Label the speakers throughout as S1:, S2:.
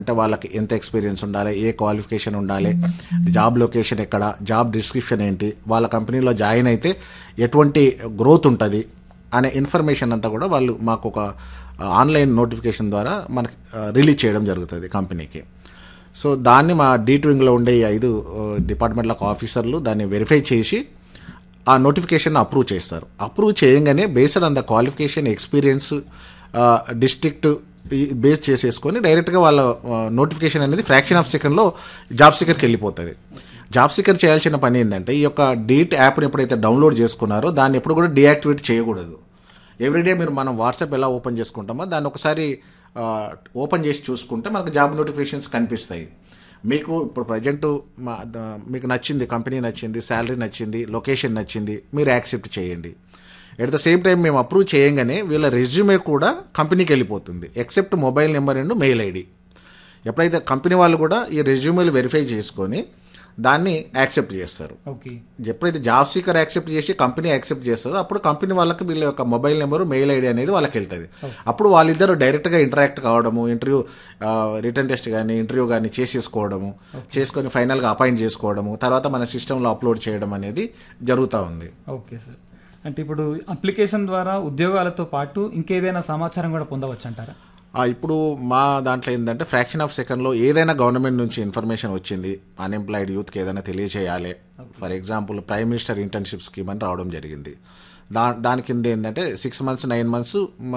S1: అంటే వాళ్ళకి ఎంత ఎక్స్పీరియన్స్ ఉండాలి, ఏ క్వాలిఫికేషన్ ఉండాలి, జాబ్ లొకేషన్ ఎక్కడ, జాబ్ డిస్క్రిప్షన్ ఏంటి, వాళ్ళ కంపెనీలో జాయిన్ అయితే ఎటువంటి గ్రోత్ ఉంటుంది అనే ఇన్ఫర్మేషన్ అంతా కూడా వాళ్ళు మాకు ఒక ఆన్లైన్ నోటిఫికేషన్ ద్వారా మనకి రిలీజ్ చేయడం జరుగుతుంది కంపెనీకి. సో దాన్ని మా D2 ఉండే ఈ 5 డిపార్ట్మెంట్ల ఆఫీసర్లు దాన్ని వెరిఫై చేసి ఆ నోటిఫికేషన్ అప్రూవ్ చేస్తారు. అప్రూవ్ చేయగానే based on the qualification, experience, district base చేసేసుకొని డైరెక్ట్గా వాళ్ళ నోటిఫికేషన్ అనేది ఫ్రాక్షన్ ఆఫ్ సెకండ్లో జాబ్ సీకర్కి వెళ్ళిపోతుంది. జాబ్ సీకర్ చేయాల్సిన పని ఏంటంటే ఈ యొక్క డీట్ యాప్ని ఎప్పుడైతే డౌన్లోడ్ చేసుకున్నారో దాన్ని ఎప్పుడు కూడా డీయాక్టివేట్ చేయకూడదు. ఎవ్రీడే మనం వాట్సాప్ ఎలా ఓపెన్ చేసుకుంటామో దాన్ని ఒకసారి ఓపెన్ చేసి చూసుకుంటే మనకు జాబ్ నోటిఫికేషన్స్ కనిపిస్తాయి. మీకు ఇప్పుడు ప్రజెంట్ మీకు నచ్చింది, కంపెనీ నచ్చింది, శాలరీ నచ్చింది, లొకేషన్ నచ్చింది, మీరు యాక్సెప్ట్ చేయండి. ఎట్ ద సేమ్ టైం మేము అప్రూవ్ చేయగానే వీళ్ళ రెజ్యూమే కూడా కంపెనీకి వెళ్ళిపోతుంది, except mobile number and mail ID. ఎప్పుడైతే కంపెనీ వాళ్ళు కూడా ఈ రెజ్యూమేలు వెరిఫై చేసుకొని దాన్ని యాక్సెప్ట్ చేస్తారు. ఎప్పుడైతే జాబ్ సీకర్ యాక్సెప్ట్ చేసి కంపెనీ యాక్సెప్ట్ చేస్తుందో అప్పుడు కంపెనీ వాళ్ళకి వీళ్ళ యొక్క మొబైల్ నెంబరు, మెయిల్ ఐడి అనేది వాళ్ళకి వెళ్తుంది. అప్పుడు వాళ్ళిద్దరు డైరెక్ట్గా ఇంటరాక్ట్ కావడము, ఇంటర్వ్యూ, రిటర్న్ టెస్ట్ కానీ ఇంటర్వ్యూ కానీ చేసుకొని ఫైనల్గా అపాయింట్ చేసుకోవడము, తర్వాత మన సిస్టంలో అప్లోడ్ చేయడం అనేది జరుగుతూ ఉంది.
S2: Okay sir. అంటే ఇప్పుడు అప్లికేషన్ ద్వారా ఉద్యోగాలతో పాటు ఇంకేదైనా సమాచారం కూడా పొందవచ్చు అంటారా?
S1: ఇప్పుడు మా దాంట్లో ఏంటంటే ఫ్రాక్షన్ ఆఫ్ సెకండ్లో ఏదైనా గవర్నమెంట్ నుంచి ఇన్ఫర్మేషన్ వచ్చింది, అన్ఎంప్లాయిడ్ యూత్కి ఏదైనా తెలియజేయాలి. For example prime minister internship scheme అని రావడం జరిగింది. దాని కింద ఏంటంటే 6 months 9 months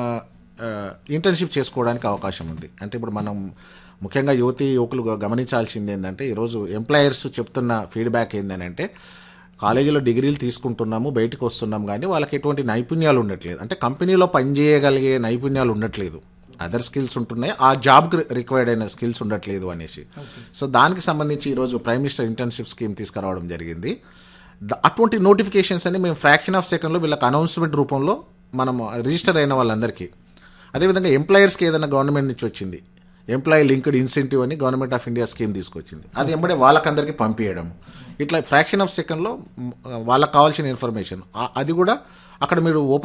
S1: ఇంటర్న్షిప్ చేసుకోవడానికి అవకాశం ఉంది. అంటే ఇప్పుడు మనం ముఖ్యంగా యువకులు గమనించాల్సింది ఏంటంటే ఈరోజు ఎంప్లాయర్స్ చెప్తున్న ఫీడ్బ్యాక్ ఏంటంటే కాలేజీలో డిగ్రీలు తీసుకుంటున్నాము, బయటకు వస్తున్నాం, కానీ వాళ్ళకి ఎటువంటి నైపుణ్యాలు ఉండట్లేదు. అంటే కంపెనీలో పనిచేయగలిగే నైపుణ్యాలు ఉండట్లేదు, అదర్ స్కిల్స్ ఉంటున్నాయి, ఆ జాబ్కి రిక్వైర్డ్ అయిన స్కిల్స్ ఉండట్లేదు అనేసి. సో దానికి సంబంధించి ఈరోజు ప్రైమ్ మినిస్టర్ ఇంటర్న్షిప్ స్కీమ్ తీసుకురావడం జరిగింది. అటువంటి నోటిఫికేషన్స్ అని మేము ఫ్రాక్షన్ ఆఫ్ సెకండ్లో వీళ్ళకి అనౌన్స్మెంట్ రూపంలో మనం రిజిస్టర్ అయిన వాళ్ళందరికీ, అదేవిధంగా ఎంప్లాయర్స్కి ఏదైనా గవర్నమెంట్ నుంచి వచ్చింది, ఎంప్లాయీ లింక్డ్ ఇన్సెంటివ్ అని గవర్నమెంట్ ఆఫ్ ఇండియా స్కీమ్ తీసుకొచ్చింది, అది ఎంబడే వాళ్ళకందరికీ పంపించడం. ఇట్లా ఫ్రాక్షన్ ఆఫ్ సెకండ్లో వాళ్ళకి కావాల్సిన ఇన్ఫర్మేషన్ అది కూడా అక్కడ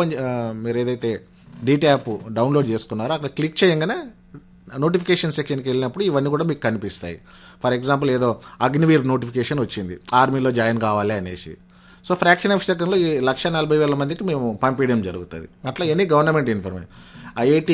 S1: మీరు ఏదైతే డీట్ యాప్ డౌన్లోడ్ చేసుకున్నారో అక్కడ క్లిక్ చేయగానే నోటిఫికేషన్ సెక్షన్కి వెళ్ళినప్పుడు ఇవన్నీ కూడా మీకు కనిపిస్తాయి. ఫర్ ఎగ్జాంపుల్ ఏదో అగ్నివీర్ నోటిఫికేషన్ వచ్చింది, ఆర్మీలో జాయిన్ కావాలి అనేసి. సో ఫ్రాక్షన్ ఆఫ్ సెకండ్లో 1,40,000 మందికి మేము పంపించడం జరుగుతుంది. అట్లా ఎనీ గవర్నమెంట్ ఇన్ఫర్మేషన్. IIT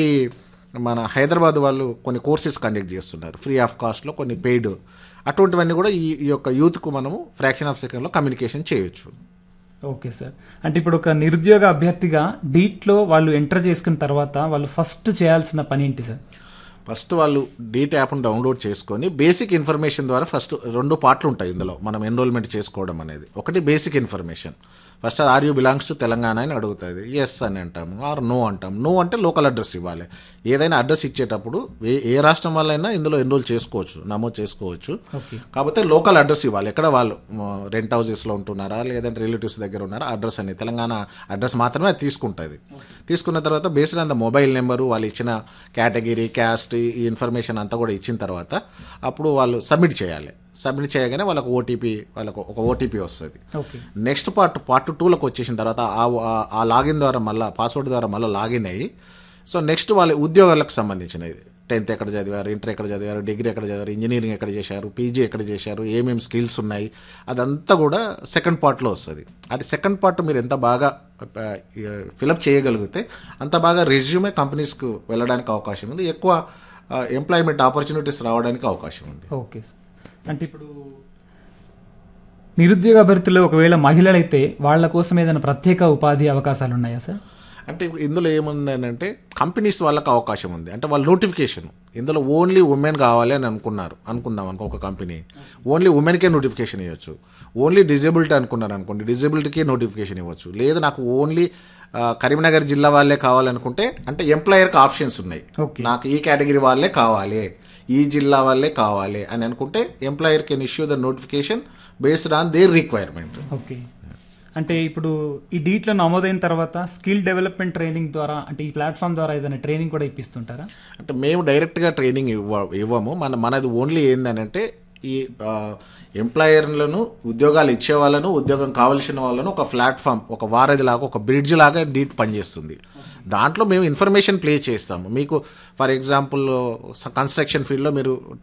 S1: మన హైదరాబాద్ వాళ్ళు కొన్ని కోర్సెస్ కండక్ట్ చేస్తున్నారు ఫ్రీ ఆఫ్ కాస్ట్లో, కొన్ని పెయిడ్. అటువంటివన్నీ కూడా ఈ యొక్క యూత్కు మనము ఫ్రాక్షన్ ఆఫ్ సెకండ్లో కమ్యూనికేషన్ చేయొచ్చు.
S2: Okay sir. అంటే ఇప్పుడు ఒక నిరుద్యోగ అభ్యర్థిగా డీట్లో వాళ్ళు ఎంటర్ చేసుకున్న తర్వాత వాళ్ళు ఫస్ట్ చేయాల్సిన పని ఏంటి సార్?
S1: ఫస్ట్ వాళ్ళు డీట్ యాప్ను డౌన్లోడ్ చేసుకొని బేసిక్ ఇన్ఫర్మేషన్ ద్వారా ఫస్ట్ 2 పార్ట్లు ఉంటాయి ఇందులో మనం ఎన్రోల్మెంట్ చేసుకోవడం అనేది. ఒకటి basic information, first are you belongs to Telangana అని అడుగుతుంది, ఎస్ అని అంటాము, ఆర్ నో అంటాం. నో అంటే లోకల్ అడ్రస్ ఇవ్వాలి. ఏదైనా అడ్రస్ ఇచ్చేటప్పుడు ఏ రాష్ట్రం వాళ్ళైనా ఇందులో ఎన్రోల్ చేసుకోవచ్చు, నమోదు చేసుకోవచ్చు. కాకపోతే లోకల్ అడ్రస్ ఇవ్వాలి, ఎక్కడ వాళ్ళు రెంట్ హౌసెస్లో ఉంటున్నారా లేదంటే రిలేటివ్స్ దగ్గర ఉన్నారా, అడ్రస్ అని తెలంగాణ అడ్రస్ మాత్రమే అది తీసుకుంటుంది. తీసుకున్న తర్వాత based on the mobile number, వాళ్ళు ఇచ్చిన కేటగిరీ, క్యాస్ట్, ఈ ఇన్ఫర్మేషన్ అంతా కూడా ఇచ్చిన తర్వాత అప్పుడు వాళ్ళు సబ్మిట్ చేయాలి. సబ్మిట్ చేయగానే వాళ్ళకు ఒక ఓటీపీ వస్తుంది. నెక్స్ట్ పార్ట్ 2లోకి వచ్చేసిన తర్వాత ఆ లాగిన్ ద్వారా మళ్ళీ పాస్వర్డ్ ద్వారా మళ్ళీ లాగిన్ అయ్యి, సో నెక్స్ట్ వాళ్ళ ఉద్యోగాలకు సంబంధించినది 10th ఎక్కడ చదివారు, ఇంటర్ ఎక్కడ చదివారు, డిగ్రీ ఎక్కడ చదివారు, ఇంజనీరింగ్ ఎక్కడ చేశారు, పీజీ ఎక్కడ చేశారు, ఏమేమి స్కిల్స్ ఉన్నాయి, అదంతా కూడా సెకండ్ పార్ట్లో వస్తుంది. అది సెకండ్ పార్ట్ మీరు ఎంత బాగా ఫిలప్ చేయగలిగితే అంత బాగా రెజ్యూమే కంపెనీస్కు వెళ్ళడానికి అవకాశం ఉంది, ఎక్కువ ఎంప్లాయ్మెంట్ ఆపర్చునిటీస్ రావడానికి అవకాశం ఉంది.
S2: Okay sir. అంటే ఇప్పుడు నిరుద్యోగ అభ్యర్థులు ఒకవేళ మహిళలైతే వాళ్ళ కోసం ఏదైనా ప్రత్యేక ఉపాధి అవకాశాలు ఉన్నాయా సార్?
S1: అంటే ఇందులో ఏముందంటే కంపెనీస్ వాళ్ళకి అవకాశం ఉంది. అంటే వాళ్ళ నోటిఫికేషన్ ఇందులో ఓన్లీ ఉమెన్ కావాలి అని అనుకుందాం ఒక కంపెనీ ఓన్లీ ఉమెన్కే నోటిఫికేషన్ ఇవ్వచ్చు. ఓన్లీ డిజేబిలిటీ అనుకోండి, డిజేబిలిటీకే నోటిఫికేషన్ ఇవ్వచ్చు. లేదు నాకు ఓన్లీ కరీంనగర్ జిల్లా వాళ్ళే కావాలనుకుంటే అంటే ఎంప్లాయర్కి ఆప్షన్స్ ఉన్నాయి. నాకు ఈ కేటగిరీ వాళ్ళే కావాలి, ఈ జిల్లా వాళ్ళే కావాలి అని అనుకుంటే employer can issue the notification based on their requirement.
S2: Okay. అంటే ఇప్పుడు ఈ డీట్లో నమోదైన తర్వాత స్కిల్ డెవలప్మెంట్ ట్రైనింగ్ ద్వారా, అంటే ఈ ప్లాట్ఫామ్ ద్వారా ఏదైనా ట్రైనింగ్ కూడా ఇప్పిస్తుంటారా?
S1: అంటే మేము డైరెక్ట్గా ట్రైనింగ్ ఇవ్వము. మనది ఓన్లీ ఏంటంటే ఈ ఎంప్లాయర్లను, ఉద్యోగాలు ఇచ్చే వాళ్ళను, ఉద్యోగం కావాల్సిన వాళ్ళను ఒక ప్లాట్ఫామ్, ఒక వారధి లాగా, ఒక బ్రిడ్జ్ లాగా డీట్ పనిచేస్తుంది. దాంట్లో మేము ఇన్ఫర్మేషన్ ప్లే చేస్తాము. మీకు ఫర్ ఎగ్జాంపుల్ కన్స్ట్రక్షన్ ఫీల్డ్లో మీరు